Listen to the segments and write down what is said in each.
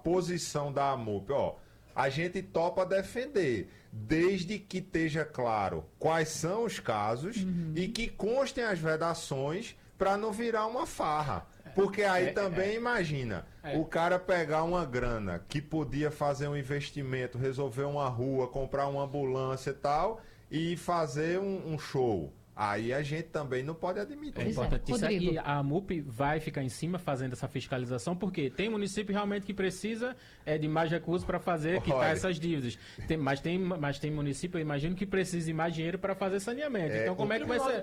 posição da AMUP, ó, a gente topa defender, desde que esteja claro quais são os casos e que constem as vedações para não virar uma farra. Porque aí também imagina, o cara pegar uma grana que podia fazer um investimento, resolver uma rua, comprar uma ambulância e tal, e fazer um show. Aí a gente também não pode admitir. É importante isso. E a AMUP vai ficar em cima fazendo essa fiscalização, porque tem município realmente que precisa de mais recursos para fazer, quitar essas dívidas. Mas tem município, eu imagino, que precisa de mais dinheiro para fazer saneamento. Então como é que vai ser?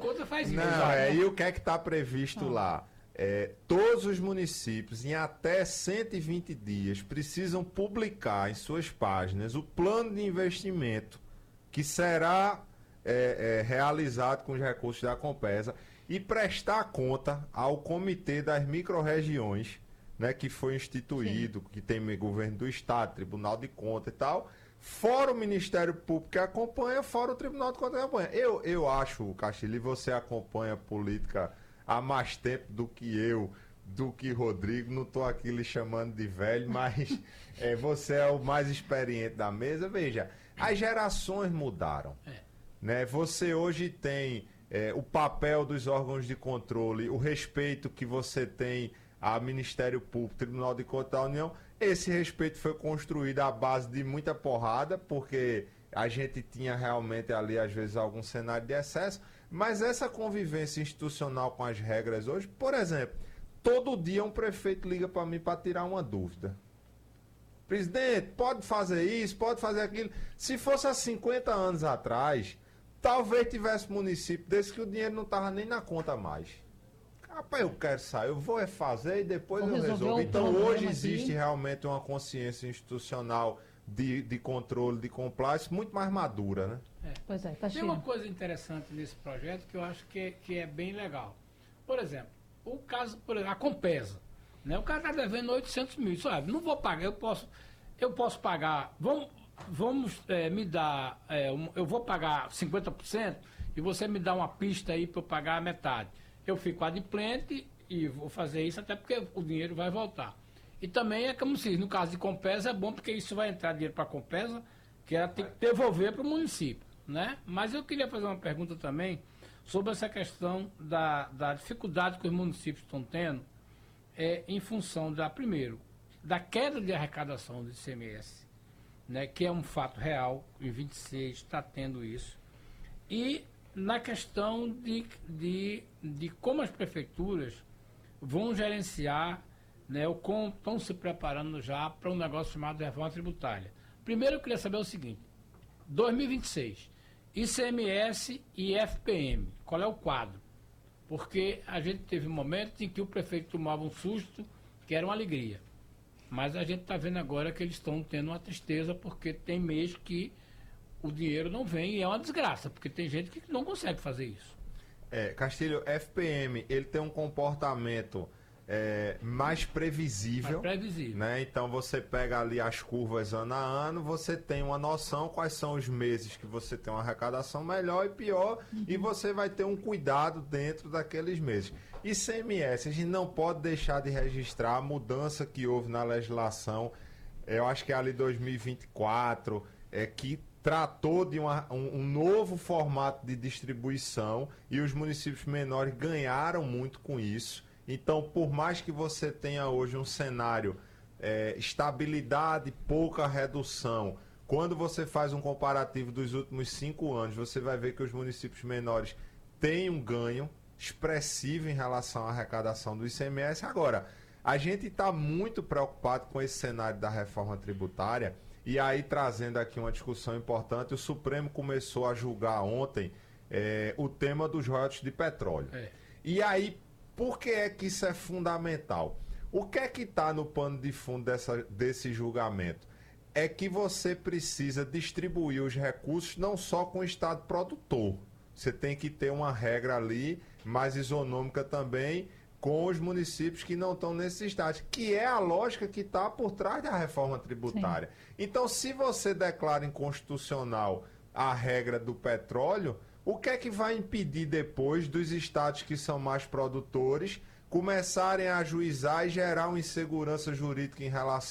E o que é que está previsto lá? Todos os municípios, em até 120 dias, precisam publicar em suas páginas o plano de investimento que será realizado com os recursos da Compesa e prestar conta ao Comitê das Microrregiões, né, que foi instituído, que tem governo do Estado, Tribunal de Contas e tal, fora o Ministério Público que acompanha, fora o Tribunal de Contas que acompanha. Eu acho, Castilho, e você acompanha a política há mais tempo do que Rodrigo, não estou aqui lhe chamando de velho, mas você é o mais experiente da mesa. Veja, as gerações mudaram. Né? Você hoje tem o papel dos órgãos de controle, o respeito que você tem ao Ministério Público, Tribunal de Contas da União. Esse respeito foi construído à base de muita porrada, porque a gente tinha realmente ali, às vezes, algum cenário de excesso, mas essa convivência institucional com as regras hoje, por exemplo, todo dia um prefeito liga para mim para tirar uma dúvida. Presidente, pode fazer isso, pode fazer aquilo. Se fosse há 50 anos atrás, talvez tivesse município desse que o dinheiro não estava nem na conta mais. Rapaz, eu quero sair, eu vou fazer e depois eu resolvo. Então hoje existe realmente uma consciência institucional de controle, de compliance, muito mais madura, né? Pois é, tem uma coisa interessante nesse projeto que eu acho que é bem legal. Por exemplo, o caso, a Compesa, né? O cara está devendo 800 mil, sabe? Não vou pagar, eu posso pagar, vamos me dar, eu vou pagar 50% e você me dá uma pista aí para eu pagar a metade. Eu fico adimplente e vou fazer isso até porque o dinheiro vai voltar. E também é como se, no caso de Compesa, é bom porque isso vai entrar dinheiro para a Compesa, que ela tem que devolver para o município, né? Mas eu queria fazer uma pergunta também sobre essa questão da dificuldade que os municípios estão tendo em função primeiro, da queda de arrecadação do ICMS, né, que é um fato real, em 26 está tendo isso, e na questão de como as prefeituras vão gerenciar, né, ou como estão se preparando já para um negócio chamado reforma tributária. Primeiro eu queria saber o seguinte, 2026, ICMS e FPM, qual é o quadro? Porque a gente teve momentos em que o prefeito tomava um susto, que era uma alegria. Mas a gente está vendo agora que eles estão tendo uma tristeza, porque tem mês que o dinheiro não vem e é uma desgraça, porque tem gente que não consegue fazer isso. Castilho, FPM, ele tem um comportamento mais previsível. Né? Então você pega ali as curvas ano a ano, você tem uma noção quais são os meses que você tem uma arrecadação melhor e pior, e você vai ter um cuidado dentro daqueles meses. ICMS, a gente não pode deixar de registrar a mudança que houve na legislação, eu acho que é ali 2024, que tratou de um novo formato de distribuição e os municípios menores ganharam muito com isso. Então, por mais que você tenha hoje um cenário, estabilidade, pouca redução, quando você faz um comparativo dos últimos 5 anos, você vai ver que os municípios menores têm um ganho expressivo em relação à arrecadação do ICMS. Agora, a gente está muito preocupado com esse cenário da reforma tributária, e aí trazendo aqui uma discussão importante, o Supremo começou a julgar ontem o tema dos royalties de petróleo. E aí, por que é que isso é fundamental? O que é que está no pano de fundo desse julgamento? É que você precisa distribuir os recursos não só com o Estado produtor. Você tem que ter uma regra ali mais isonômica também com os municípios que não estão nesse estágio, que é a lógica que está por trás da reforma tributária. Sim. Então, se você declara inconstitucional a regra do petróleo, o que é que vai impedir depois dos estados que são mais produtores começarem a ajuizar e gerar uma insegurança jurídica em relação